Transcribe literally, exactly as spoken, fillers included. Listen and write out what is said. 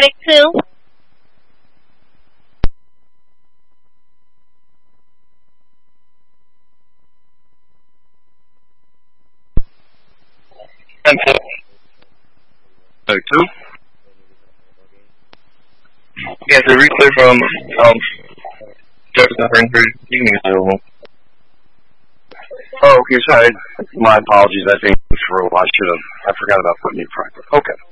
Static two. And Static two. Yes, the replay from um, Jefferson Frankfurt evening is available. Oh, okay, sorry. My apologies. I think it's for I should have. I forgot about putting you private. Okay.